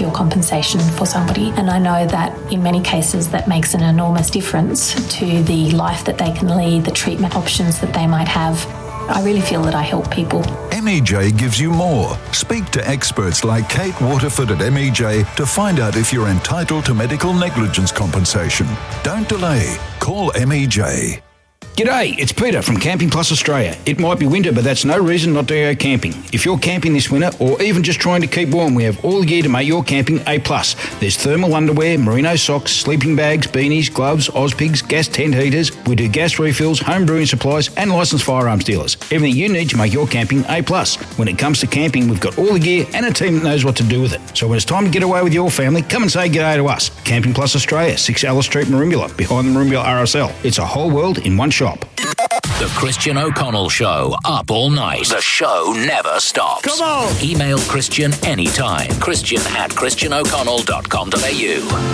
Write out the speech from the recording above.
fuel compensation for somebody. And I know that in many cases that makes an enormous difference to the life that they can lead, the treatment options that they might have. I really feel that I help people. MEJ gives you more. Speak to experts like Kate Waterford at MEJ to find out if you're entitled to medical negligence compensation. Don't delay. Call MEJ. G'day, it's Peter from Camping Plus Australia. It might be winter, but that's no reason not to go camping. If you're camping this winter or even just trying to keep warm, we have all the gear to make your camping A+. There's thermal underwear, merino socks, sleeping bags, beanies, gloves, Ozpigs, gas tent heaters. We do gas refills, home brewing supplies and licensed firearms dealers. Everything you need to make your camping A+. When it comes to camping, we've got all the gear and a team that knows what to do with it. So when it's time to get away with your family, come and say g'day to us. Camping Plus Australia, 6 Alice Street, Merimbula, behind the Merimbula RSL. It's a whole world in one shop. The Christian O'Connell Show, up all night. The show never stops. Come on! Email Christian anytime. Christian@christianoconnell.com.au.